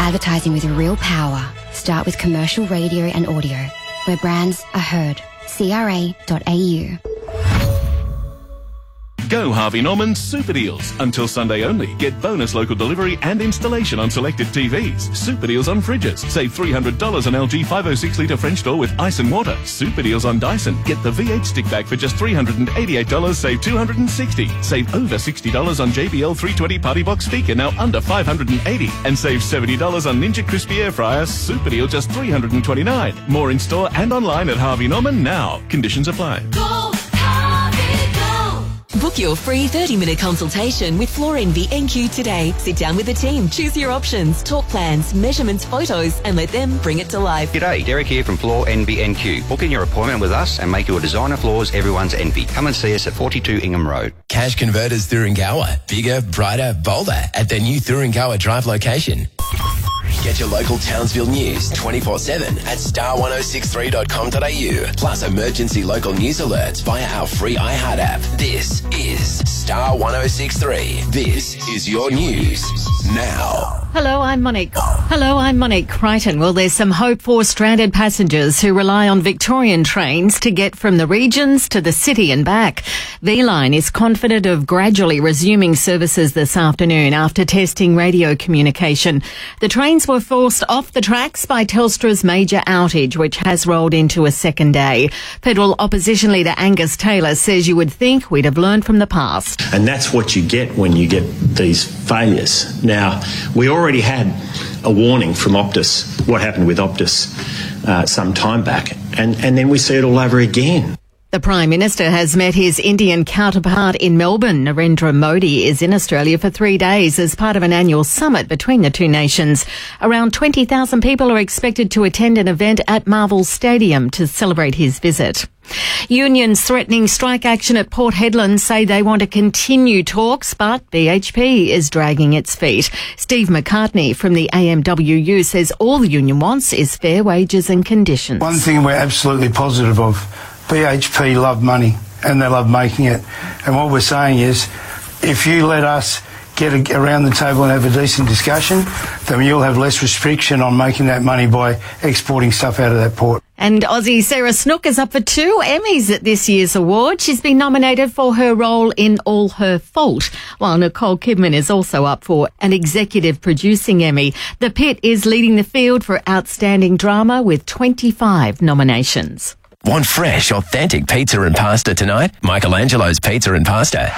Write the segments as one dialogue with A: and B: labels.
A: Advertising with real power. Start with commercial radio and audio, where brands are heard. CRA.au.
B: Go Harvey Norman's Super Deals. Until Sunday only. Get bonus local delivery and installation on selected TVs. Super Deals on fridges. Save $300 on LG 506-litre French door with ice and water. Super Deals on Dyson. Get the V8 stick bag for just $388. Save $260. Save over $60 on JBL 320 Party Box speaker, now under $580. And save $70 on Ninja Crispy Air Fryer. Super Deal just $329. More in store and online at Harvey Norman now. Conditions apply.
C: Book your free 30-minute consultation with Floor Envy NQ today. Sit down with the team, choose your options, talk plans, measurements, photos, and let them bring it to life.
D: G'day, Derek here from Floor Envy NQ. Book in your appointment with us and make your designer floors everyone's envy. Come and see us at 42 Ingham Road.
E: Cash Converters Thuringowa. Bigger, brighter, bolder at their new Thuringowa Drive location. Get your local Townsville news 24/7 at star1063.com.au. Plus emergency local news alerts via our free iHeart app. This is Star 1063. This is your news now.
F: Hello, I'm Monique. Crichton. Well, there's some hope for stranded passengers who rely on Victorian trains to get from the regions to the city and back. V-Line is confident of gradually resuming services this afternoon after testing radio communication. The trains were forced off the tracks by Telstra's major outage, which has rolled into a second day. Federal opposition leader Angus Taylor says you would think we'd have learned from the past.
G: And that's what you get when you get these failures. Now, we already had a warning from Optus, what happened with Optus some time back, and then we see it all over again.
F: The Prime Minister has met his Indian counterpart in Melbourne. Narendra Modi is in Australia for 3 days as part of an annual summit between the two nations. Around 20,000 people are expected to attend an event at Marvel Stadium to celebrate his visit. Unions threatening strike action at Port Hedland say they want to continue talks, but BHP is dragging its feet. Steve McCartney from the AMWU says all the union wants is fair wages and conditions.
H: One thing we're absolutely positive of, BHP love money and they love making it. And what we're saying is, if you let us get around the table and have a decent discussion, then you'll have less restriction on making that money by exporting stuff out of that port.
F: And Aussie Sarah Snook is up for 2 Emmys at this year's award. She's been nominated for her role in All Her Fault, while Nicole Kidman is also up for an executive producing Emmy. The Pit is leading the field for outstanding drama with 25 nominations.
E: Want fresh, authentic pizza and pasta tonight? Michelangelo's Pizza and Pasta.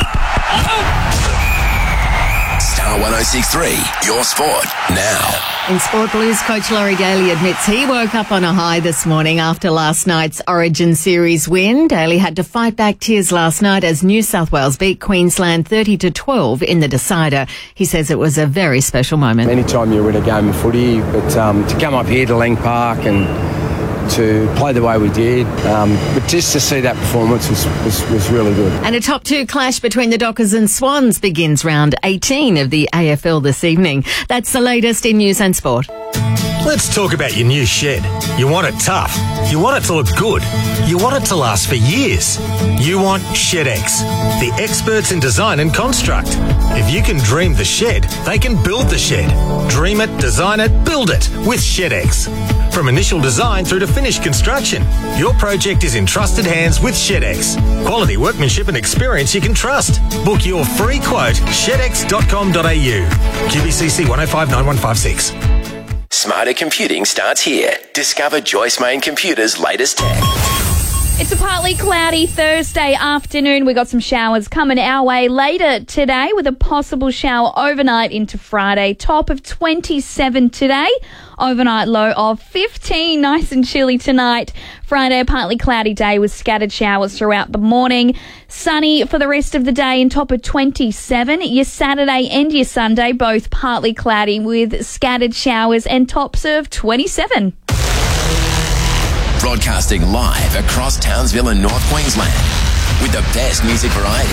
E: Star 1063, your sport now.
F: In Sport Blues, coach Laurie Daly admits he woke up on a high this morning after last night's Origin Series win. Daly had to fight back tears last night as New South Wales beat Queensland 30-12 in the decider. He says it was a very special moment.
I: Anytime you win a game of footy, but to come up here to Lang Park and to play the way we did, but just to see that performance was really good.
F: And a top 2 clash between the Dockers and Swans begins round 18 of the AFL this evening. That's the latest in news and sport.
J: Let's talk about your new shed. You want it tough. You want it to look good. You want it to last for years. You want ShedX, the experts in design and construct. If you can dream the shed, they can build the shed. Dream it, design it, build it with ShedX. From initial design through to finished construction, your project is in trusted hands with ShedX. Quality workmanship and experience you can trust. Book your free quote, shedx.com.au. QBCC 1059156.
E: Smarter computing starts here. Discover Joyce Main Computers' latest tech.
K: It's a partly cloudy Thursday afternoon. We got some showers coming our way later today with a possible shower overnight into Friday. Top of 27 today. Overnight low of 15. Nice and chilly tonight. Friday, a partly cloudy day with scattered showers throughout the morning. Sunny for the rest of the day and top of 27. Your Saturday and your Sunday, both partly cloudy with scattered showers and tops of 27.
E: Broadcasting live across Townsville and North Queensland with the best music variety.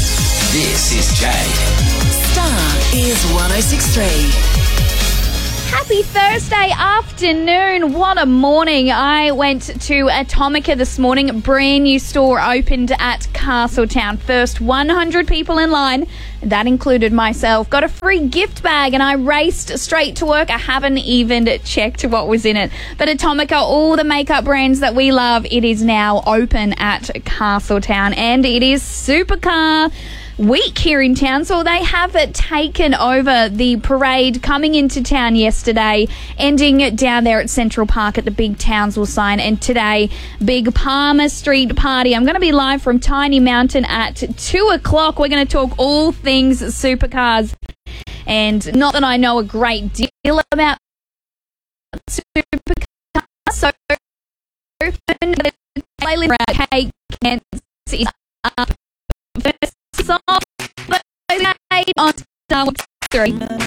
E: This is Jade.
C: Star is 1063.
K: Happy Thursday afternoon. What a morning. I went to Atomica this morning. Brand new store opened at Castletown. First 100 people in line. That included myself. Got a free gift bag and I raced straight to work. I haven't even checked what was in it. But Atomica, all the makeup brands that we love, it is now open at Castletown. And it is Supercar week here in town, so they have taken over the parade coming into town yesterday, ending down there at Central Park at the big Townsville sign, and today big Palmer Street party. I'm going to be live from Tiny Mountain at 2 o'clock. We're going to talk all things supercars, and not that I know a great deal about supercars, so cake and is up first. On Star 3.